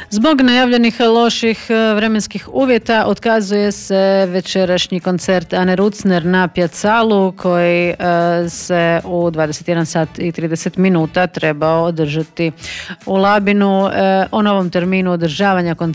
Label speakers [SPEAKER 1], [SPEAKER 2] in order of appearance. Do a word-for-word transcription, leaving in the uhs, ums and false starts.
[SPEAKER 1] Zbog najavljenih loših vremenskih uvjeta otkazuje se večerašnji koncert Ane Rucner na Pjacalu koji se u dvadeset jedan sat i trideset minuta trebao održati u Labinu. O novom terminu održavanja koncerta